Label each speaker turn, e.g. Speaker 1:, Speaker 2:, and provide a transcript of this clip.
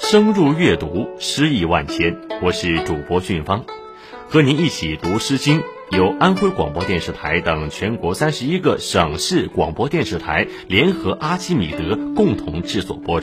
Speaker 1: 深入阅读，诗意万千。我是主播俊芳，和您一起读《诗经》，由安徽广播电视台等全国31个省市广播电视台联合阿基米德共同制作播出。